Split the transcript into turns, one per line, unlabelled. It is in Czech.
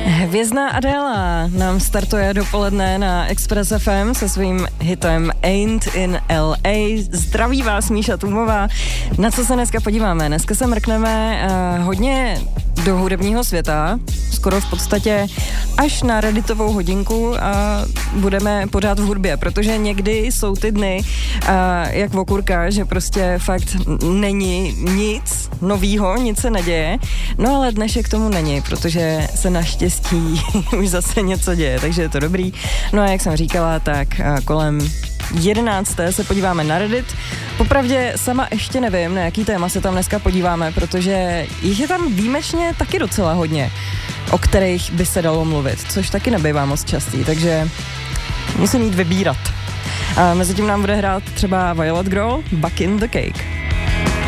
Hvězdná Adéla nám startuje dopoledne na Express FM se svým hitem Ain't in LA. Zdraví vás Míša Tůmová. Na co se dneska podíváme? Dneska se mrkneme hodně do hudebního světa, skoro v podstatě až na Redditovou hodinku a budeme pořád v hudbě, protože někdy jsou ty dny jak okurka, že prostě fakt není nic novýho, nic se neděje, no ale dnešek tomu není, protože se naštěstí už zase něco děje, takže je to dobrý. No a jak jsem říkala, tak kolem 11. se podíváme na Reddit. Popravdě sama ještě nevím, na jaký téma se tam dneska podíváme, protože jich je tam výjimečně taky docela hodně, o kterých by se dalo mluvit, což taky nebývá moc častý, takže musím jít vybírat. A mezi tím nám bude hrát třeba Violet Girl, Back in the Cake.